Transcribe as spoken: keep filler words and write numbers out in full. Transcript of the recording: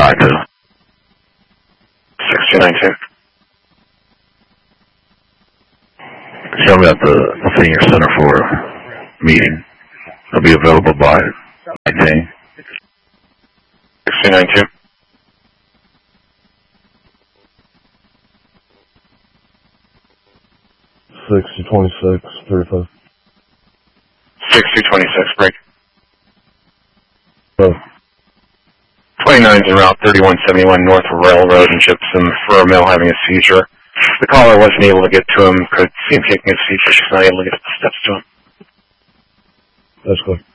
five two. six two nine two. Show me at the, the senior center for a meeting. I'll be available by nineteen. six two nine two. sixty twenty-six, thirty-five. sixty twenty-six, break. Oh. twenty-nine's en route, thirty-one seventy-one North Railroad in Gypsum for a male having a seizure. The caller wasn't able to get to him, could see him kicking his feet, but she's not able to get up the steps to him. That's good.